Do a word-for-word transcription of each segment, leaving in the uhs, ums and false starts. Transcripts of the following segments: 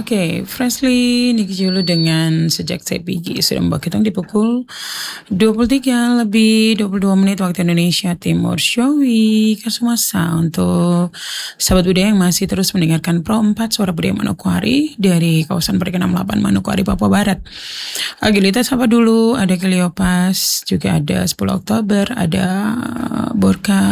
Oke, Freshly Nicky Julu dengan Sejak Saya Pergi sudah membawa kita di pukul dua puluh tiga lebih dua puluh dua menit waktu Indonesia Timur. Syawi Kasumasa untuk sahabat budaya yang masih terus mendengarkan Pro empat Suara Budaya Manokwari dari kawasan Perika enam puluh delapan Manokwari, Papua Barat. Agilita sapa dulu, ada Keliopas, juga ada sepuluh Oktober, ada Borka,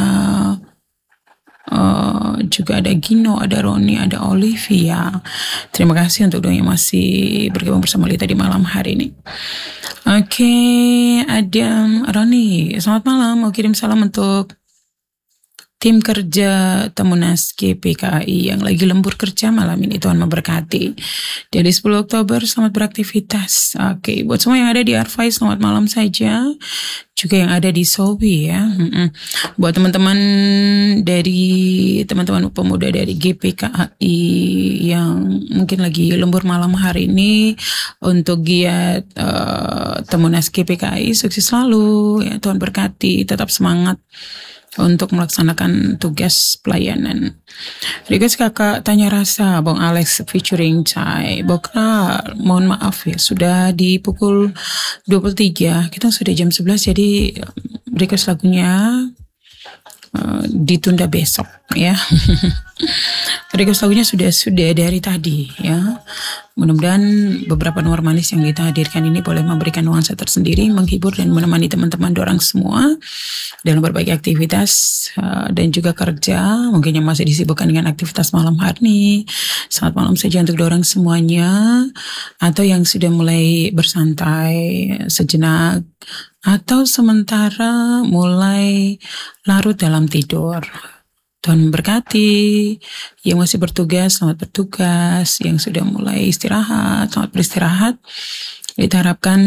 Uh, juga ada Gino, ada Roni, ada Olivia. Terima kasih untuk doa yang masih bergabung bersama Lita di malam hari ini. Oke, okay, ada Roni. Selamat malam, mau kirim salam untuk tim kerja Temunas G P K I yang lagi lembur kerja malam ini. Tuhan memberkati. Dari sepuluh Oktober, selamat beraktivitas. Oke, okay, buat semua yang ada di Arfai, selamat malam saja. Juga yang ada di Sobi ya. Mm-mm. Buat teman-teman dari teman-teman pemuda dari G P K I yang mungkin lagi lembur malam hari ini, untuk giat uh, Temunas G P K I, sukses selalu ya, Tuhan berkati, tetap semangat untuk melaksanakan tugas pelayanan. Request kakak tanya rasa Bang Alex featuring Chai Bokra, mohon maaf ya sudah di pukul dua puluh tiga, kita sudah jam sebelas, jadi request lagunya uh, ditunda besok ya. Request lagunya sudah sudah dari tadi ya. Mudah-mudahan beberapa nuansa manis yang kita hadirkan ini boleh memberikan nuansa tersendiri, menghibur dan menemani teman-teman dorang semua dalam berbagai aktivitas uh, dan juga kerja. Mungkin yang masih disibukkan dengan aktivitas malam hari ini, selamat malam saja untuk dorang semuanya. Atau yang sudah mulai bersantai sejenak, atau sementara mulai larut dalam tidur. Tuhan memberkati. Yang masih bertugas, selamat bertugas. Yang sudah mulai istirahat, selamat beristirahat. Kita harapkan